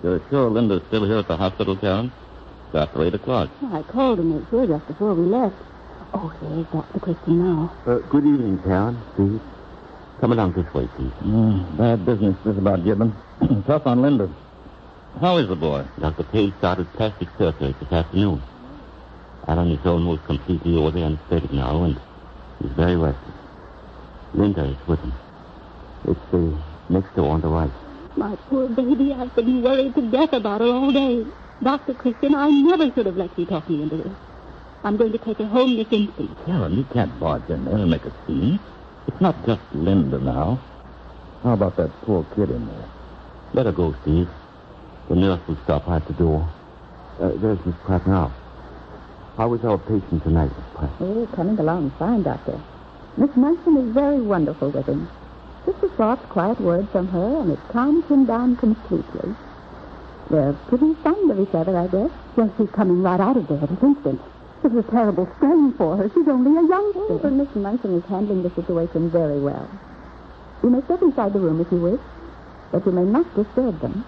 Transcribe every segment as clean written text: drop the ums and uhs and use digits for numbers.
You're sure Linda's still here at the hospital, Karen? It's after 8 o'clock. I called to make sure just before we left. Oh, here's Dr. Christie now. Good evening, Karen. Please. Come along this way, please. Bad business, this about Gibbon. Tough on Linda. How is the boy? Dr. Page started plastic surgery this afternoon. Alan is almost completely over the anesthetic now, and he's very rested. Linda is with him. It's next door on the right. My poor baby, I've been worried to death about her all day. Dr. Christian, I never should have let you talk me into this. I'm going to take her home this instant. Karen, you can't barge in there and make a scene. It's not just Linda now. How about that poor kid in there? Let her go, Steve. The nurse will stop her at the door. There's Miss Pratt now. How is our patient tonight, Miss Pratt? Oh, coming along fine, Doctor. Miss Munson is very wonderful with him. Just a soft, quiet word from her, and it calms him down completely. They're pretty fond of each other, I guess. Well, she's coming right out of there at this instant. It was a terrible strain for her. She's only a youngster. Oh, but Miss Munson is handling the situation very well. You may step inside the room if you wish, but you may not disturb them.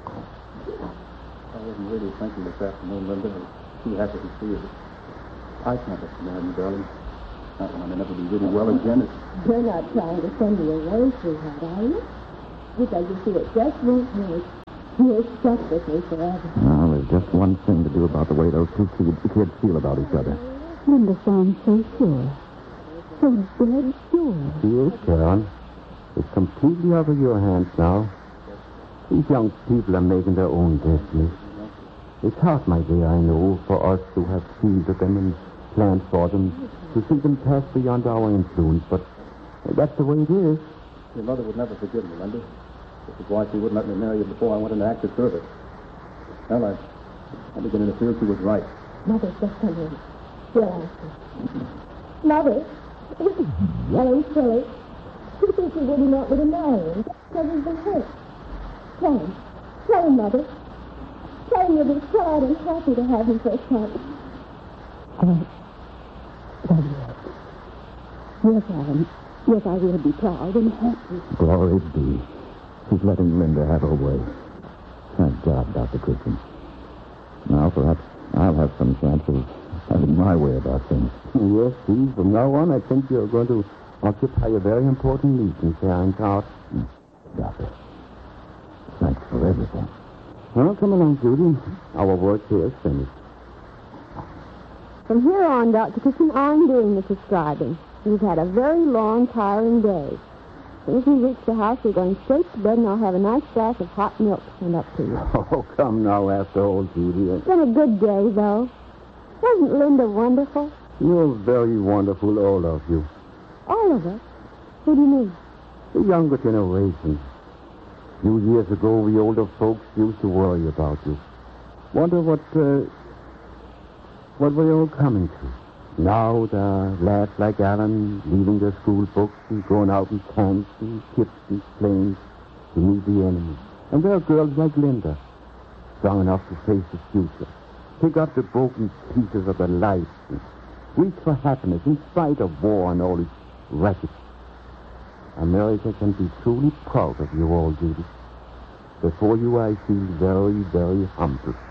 I wasn't really thinking this afternoon, Linda. I was too happy to see you. I can't understand you, darling. Not when I may never be really well again. You're not trying to send me away, sweetheart, are you? Because you see, it just won't work. You're stuck with me forever. Well, there's just one thing to do about the way those two kids feel about each other. Linda sounds so sure. So dead sure. She is, Karen. It's completely out of your hands now. These young people are making their own destiny. It's hard, my dear, I know, for us who have shielded them and planned for them, to see them pass beyond our influence, but that's the way it is. Your mother would never forgive me, Linda. This is why she wouldn't let me marry you before I went into active service. Well, I beginning to feel she was right. Mother's just come in. We'll ask her. Mother? Hello, silly. She thinks you wouldn't want me to marry him because he's been hurt. Tell him. Tell him, Mother. Tell him you'll be proud and happy to have him for a son. Yes, Alan. Yes, I will be proud and happy. Glory be. She's letting Linda have her way. Thank God, Dr. Christian. Now, perhaps I'll have some chance of having my way about things. Yes, Steve. From now on, I think you're going to occupy a very important niche in Karen's heart. Doctor, thanks for everything. Well, come along, Judy. Our work here is finished. From here on, Dr. Christian, I'm doing the prescribing. We've had a very long, tiring day. As soon as we reach the house, we're going straight to bed, and I'll have a nice glass of hot milk sent up to you. Oh, come now, after all, Judy. It's been a good day, though. Wasn't Linda wonderful? You're very wonderful, all of you. All of us? What do you mean? The younger generation. A few years ago, we older folks used to worry about you. Wonder what we're all coming to. Now there are lads like Alan leaving their school books and going out in tanks and ships and planes to meet the enemy. And there are girls like Linda, strong enough to face the future, pick up the broken pieces of their lives and reach for happiness in spite of war and all its racket. America can be truly proud of you all, Judy. Before you, I feel very, very humble.